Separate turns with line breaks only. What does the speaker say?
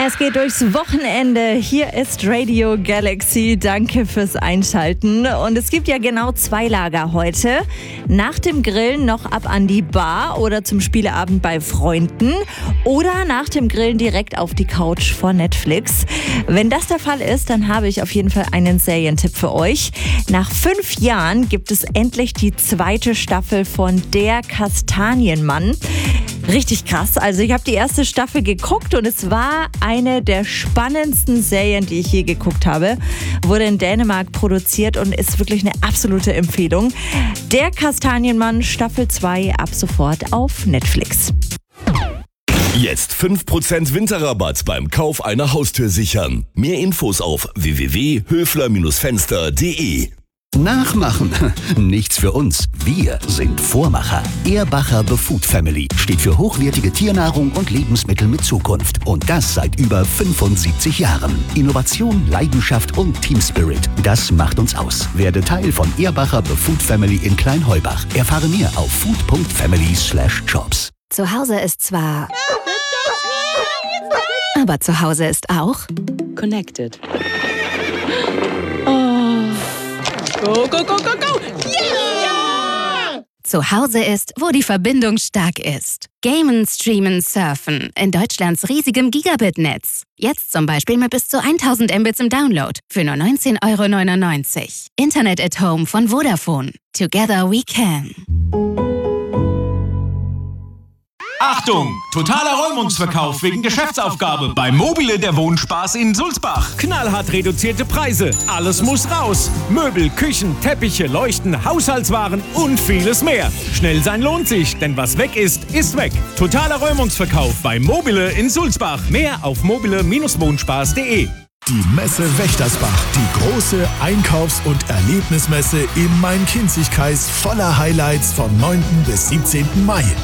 Es geht durchs Wochenende. Hier ist Radio Galaxy. Danke fürs Einschalten. Und es gibt ja genau 2 Lager heute. Nach dem Grillen noch ab an die Bar oder zum Spieleabend bei Freunden. Oder nach dem Grillen direkt auf die Couch vor Netflix. Wenn das der Fall ist, dann habe ich auf jeden Fall einen Serientipp für euch. Nach 5 Jahren gibt es endlich die 2. Staffel von Der Kastanienmann. Richtig krass. Also ich habe die 1. Staffel geguckt und es war eine der spannendsten Serien, die ich je geguckt habe. Wurde in Dänemark produziert und ist wirklich eine absolute Empfehlung. Der Kastanienmann Staffel 2 ab sofort auf Netflix.
Jetzt 5% Winterrabatt beim Kauf einer Haustür sichern. Mehr Infos auf www.höfler-fenster.de.
Nachmachen. Nichts für uns. Wir sind Vormacher. Ehrbacher Befood Family steht für hochwertige Tiernahrung und Lebensmittel mit Zukunft. Und das seit über 75 Jahren. Innovation, Leidenschaft und Team Spirit. Das macht uns aus. Werde Teil von Ehrbacher Befood Family in Kleinheubach. Erfahre mehr auf food.family/jobs.
Zu Hause ist zwar... Aber zu Hause ist auch...
Connected. Go, go, go, go, go! Yeah!
Zu Hause ist, wo die Verbindung stark ist. Gamen, streamen, surfen. In Deutschlands riesigem Gigabit-Netz. Jetzt zum Beispiel mit bis zu 1000 Mbits im Download. Für nur 19,99 €. Internet at Home von Vodafone. Together we can.
Achtung! Totaler Räumungsverkauf wegen Geschäftsaufgabe bei Mobile der Wohnspaß in Sulzbach.
Knallhart reduzierte Preise. Alles muss raus. Möbel, Küchen, Teppiche, Leuchten, Haushaltswaren und vieles mehr. Schnell sein lohnt sich, denn was weg ist, ist weg. Totaler Räumungsverkauf bei Mobile in Sulzbach. Mehr auf mobile-wohnspaß.de.
Die Messe Wächtersbach, die große Einkaufs- und Erlebnismesse im Main-Kinzig-Kreis voller Highlights vom 9. bis 17. Mai.